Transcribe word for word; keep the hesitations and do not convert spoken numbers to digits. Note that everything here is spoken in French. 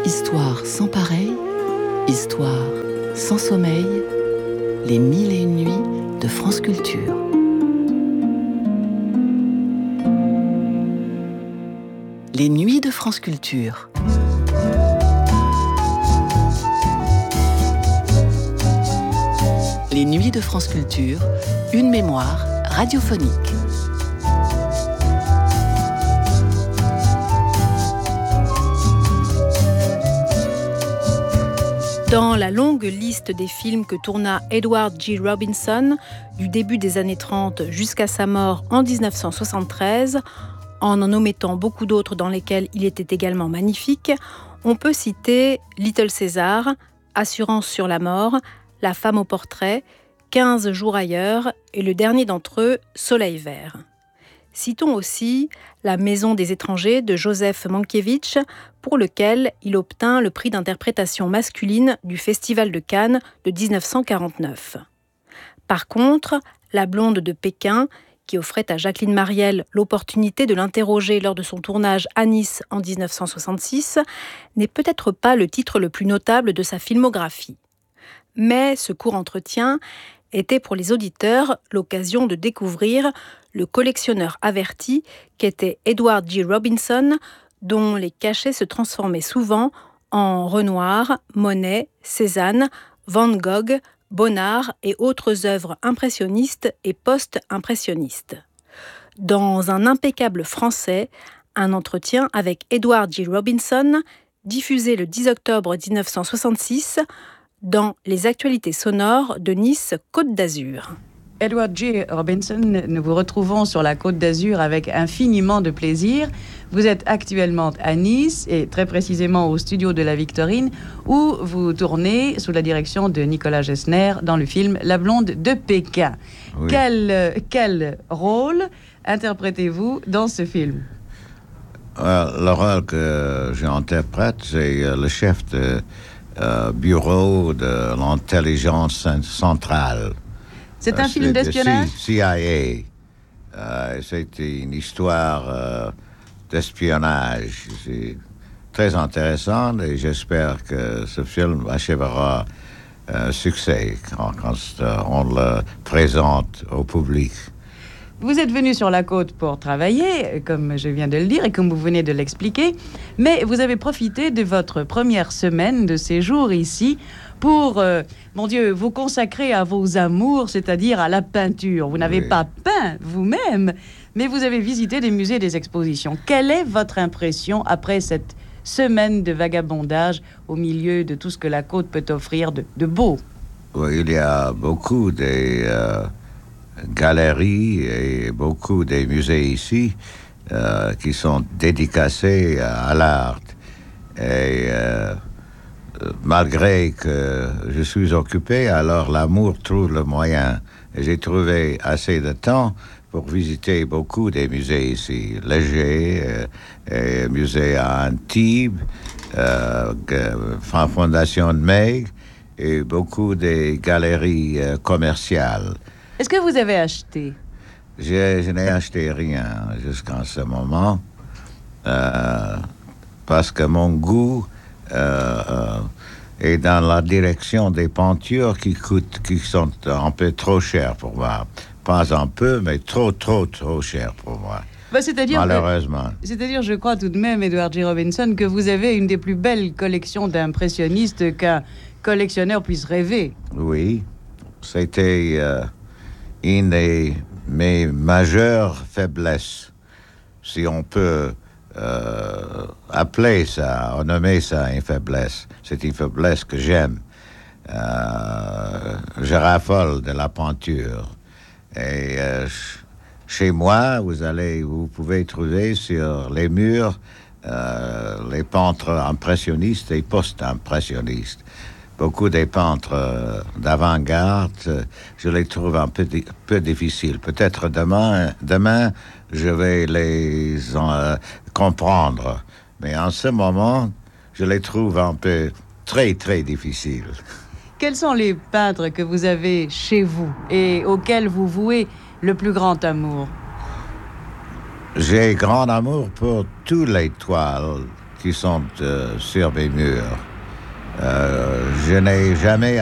Histoire sans pareil, histoire sans sommeil, les mille et une nuits de France Culture. Les nuits de France Culture. Les nuits de France Culture, une mémoire radiophonique. Dans la longue liste des films que tourna Edward G. Robinson, du début des années trente jusqu'à sa mort en dix-neuf cent soixante-treize, en en omettant beaucoup d'autres dans lesquels il était également magnifique, on peut citer Little César, Assurance sur la mort, La femme au portrait, quinze jours ailleurs et le dernier d'entre eux, Soleil vert. Citons aussi La Maison des étrangers de Joseph Mankiewicz, pour lequel il obtint le prix d'interprétation masculine du Festival de Cannes de dix-neuf cent quarante-neuf. Par contre, La blonde de Pékin, qui offrait à Jacqueline Mariel l'opportunité de l'interroger lors de son tournage à Nice en dix-neuf cent soixante-six, n'est peut-être pas le titre le plus notable de sa filmographie. Mais ce court entretien était pour les auditeurs l'occasion de découvrir le collectionneur averti qu'était Edward G. Robinson, dont les cachets se transformaient souvent en Renoir, Monet, Cézanne, Van Gogh, Bonnard et autres œuvres impressionnistes et post-impressionnistes. Dans un impeccable français, un entretien avec Edward G. Robinson, diffusé le dix octobre dix-neuf cent soixante-six, dans les actualités sonores de Nice Côte d'Azur. Edward G. Robinson, nous vous retrouvons sur la Côte d'Azur avec infiniment de plaisir. Vous êtes actuellement à Nice et très précisément au studio de la Victorine où vous tournez sous la direction de Nicolas Gessner dans le film La blonde de Pékin. Oui. Quel, quel rôle interprétez-vous dans ce film? euh, Le rôle que j'interprète, c'est euh, le chef de euh, bureau de l'intelligence centrale. C'est un euh, film d'espionnage? C I A. Euh, c'était une histoire euh, d'espionnage. C'est très intéressant et j'espère que ce film achèvera un succès quand, quand on le présente au public. Vous êtes venu sur la côte pour travailler, comme je viens de le dire et comme vous venez de l'expliquer, mais vous avez profité de votre première semaine de séjour ici pour, euh, mon Dieu, vous consacrer à vos amours, c'est-à-dire à la peinture. Vous n'avez oui. pas peint vous-même, mais vous avez visité des musées et des expositions. Quelle est votre impression après cette semaine de vagabondage au milieu de tout ce que la côte peut offrir de, de beau? Oui, il y a beaucoup de euh, galeries et beaucoup de musées ici euh, qui sont dédicacés à l'art. Et... Euh, malgré que je suis occupé, alors l'amour trouve le moyen. Et j'ai trouvé assez de temps pour visiter beaucoup des musées ici. Léger, euh, et musée à Antibes, euh, Fondation de Meig, et beaucoup des galeries euh, commerciales. Est-ce que vous avez acheté? Je, je n'ai acheté rien jusqu'à ce moment, euh, parce que mon goût Euh, euh, et dans la direction des peintures qui coûtent, qui sont un peu trop chères pour moi. Pas un peu, mais trop, trop, trop chères pour moi. Bah, c'est-à-dire malheureusement. Que, c'est-à-dire, je crois tout de même, Edward G. Robinson, que vous avez une des plus belles collections d'impressionnistes qu'un collectionneur puisse rêver. Oui, c'était euh, une de mes majeures faiblesses, si on peut Euh, appeler ça, nommer ça une faiblesse. C'est une faiblesse que j'aime. Euh, je raffole de la peinture. Et euh, chez moi, vous allez, vous pouvez trouver sur les murs euh, les peintres impressionnistes et post-impressionnistes. Beaucoup des peintres euh, d'avant-garde, euh, je les trouve un peu, di- peu difficiles. Peut-être demain, demain, je vais les euh, comprendre. Mais en ce moment, je les trouve un peu très, très difficiles. Quels sont les peintres que vous avez chez vous et auxquels vous vouez le plus grand amour? J'ai grand amour pour toutes les toiles qui sont euh, sur mes murs. Euh, je n'ai jamais